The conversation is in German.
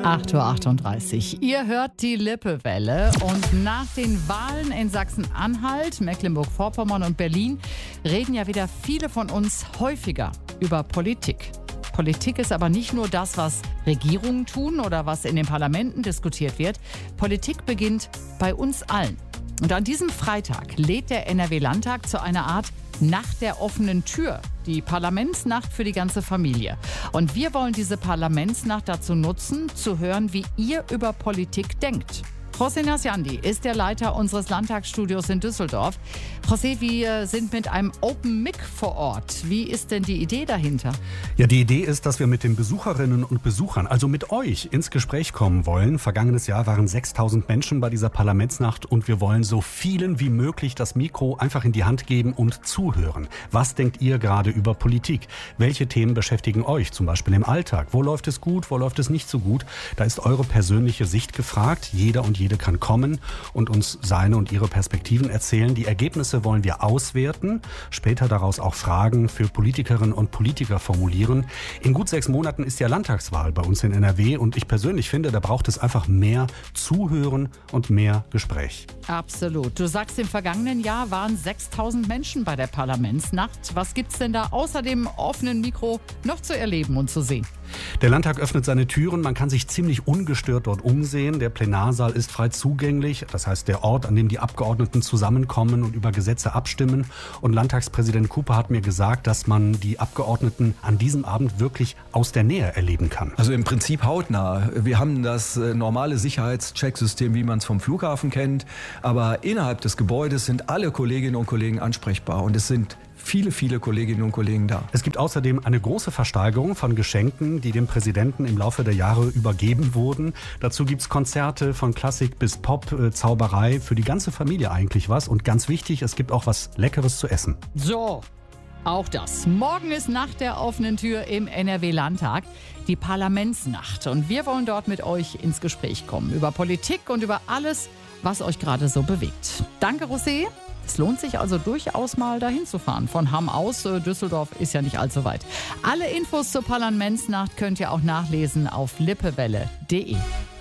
8:38 Uhr. Ihr hört die Lippewelle und nach den Wahlen in Sachsen-Anhalt, Mecklenburg-Vorpommern und Berlin reden ja wieder viele von uns häufiger über Politik. Politik ist aber nicht nur das, was Regierungen tun oder was in den Parlamenten diskutiert wird. Politik beginnt bei uns allen. Und an diesem Freitag lädt der NRW-Landtag zu einer Art Nacht der offenen Tür. Die Parlamentsnacht für die ganze Familie. Und wir wollen diese Parlamentsnacht dazu nutzen, zu hören, wie ihr über Politik denkt. José Nasciandi ist der Leiter unseres Landtagsstudios in Düsseldorf. José, wir sind mit einem Open Mic vor Ort. Wie ist denn die Idee dahinter? Ja, die Idee ist, dass wir mit den Besucherinnen und Besuchern, also mit euch, ins Gespräch kommen wollen. Vergangenes Jahr waren 6.000 Menschen bei dieser Parlamentsnacht und wir wollen so vielen wie möglich das Mikro einfach in die Hand geben und zuhören. Was denkt ihr gerade über Politik? Welche Themen beschäftigen euch, zum Beispiel im Alltag? Wo läuft es gut, wo läuft es nicht so gut? Da ist eure persönliche Sicht gefragt. Jeder und jede kann kommen und uns seine und ihre Perspektiven erzählen. Die Ergebnisse wollen wir auswerten, später daraus auch Fragen für Politikerinnen und Politiker formulieren. In gut 6 Monaten ist ja Landtagswahl bei uns in NRW und ich persönlich finde, da braucht es einfach mehr Zuhören und mehr Gespräch. Absolut. Du sagst, im vergangenen Jahr waren 6.000 Menschen bei der Parlamentsnacht. Was gibt's denn da außer dem offenen Mikro noch zu erleben und zu sehen? Der Landtag öffnet seine Türen, man kann sich ziemlich ungestört dort umsehen. Der Plenarsaal ist frei zugänglich, das heißt der Ort, an dem die Abgeordneten zusammenkommen und über Gesetze abstimmen. Und Landtagspräsident Cooper hat mir gesagt, dass man die Abgeordneten an diesem Abend wirklich aus der Nähe erleben kann. Also im Prinzip hautnah. Wir haben das normale Sicherheitschecksystem, wie man es vom Flughafen kennt. Aber innerhalb des Gebäudes sind alle Kolleginnen und Kollegen ansprechbar. Und es sind viele Kolleginnen und Kollegen da. Es gibt außerdem eine große Versteigerung von Geschenken, die dem Präsidenten im Laufe der Jahre übergeben wurden. Dazu gibt es Konzerte von Klassik bis Pop, Zauberei, für die ganze Familie eigentlich was. Und ganz wichtig, es gibt auch was Leckeres zu essen. So, auch das. Morgen ist Nacht der offenen Tür im NRW-Landtag, die Parlamentsnacht. Und wir wollen dort mit euch ins Gespräch kommen über Politik und über alles, was euch gerade so bewegt. Danke, José. Es lohnt sich also durchaus mal dahin zu fahren. Von Hamm aus, Düsseldorf ist ja nicht allzu weit. Alle Infos zur Parlamentsnacht könnt ihr auch nachlesen auf lippewelle.de.